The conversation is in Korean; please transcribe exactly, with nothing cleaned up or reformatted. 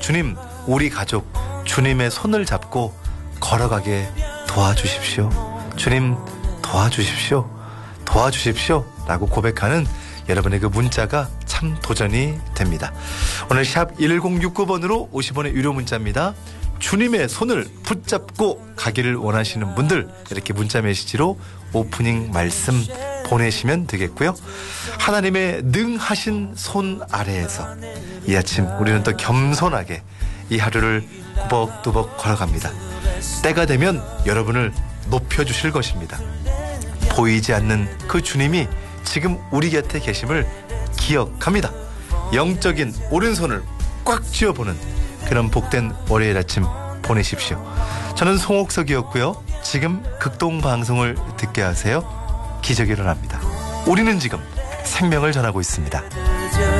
주님, 우리 가족 주님의 손을 잡고 걸어가게 도와주십시오. 주님 도와주십시오. 도와주십시오 라고 고백하는 여러분의 그 문자가 참 도전이 됩니다. 오늘 샵 일공육구 번으로 오십 원의 유료 문자입니다. 주님의 손을 붙잡고 가기를 원하시는 분들 이렇게 문자 메시지로 오프닝 말씀 보내시면 되겠고요. 하나님의 능하신 손 아래에서 이 아침 우리는 또 겸손하게 이 하루를 꾸벅꾸벅 걸어갑니다. 때가 되면 여러분을 높여주실 것입니다. 보이지 않는 그 주님이 지금 우리 곁에 계심을 기억합니다. 영적인 오른손을 꽉 쥐어보는 그런 복된 월요일 아침 보내십시오. 저는 송옥석이었고요. 지금 극동방송을 듣게 하세요. 기적이 일어납니다. 우리는 지금 생명을 전하고 있습니다.